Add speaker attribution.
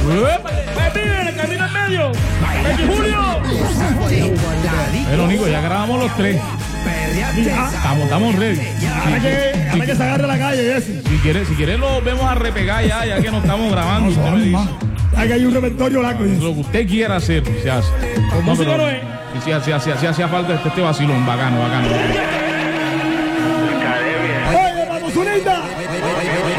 Speaker 1: camina en medio. Julio.
Speaker 2: Pero Nico, ya grabamos los tres. Estamos ready.
Speaker 1: Ahora que se agarre la calle, ese.
Speaker 2: Si quieres lo vemos a repegar ya que no estamos grabando. Usted me dice.
Speaker 1: Aquí hay un repertorio largo.
Speaker 2: Lo que usted quiera hacer, se hace.
Speaker 1: No, pero
Speaker 2: sí hacía falta este vacilón, bacano.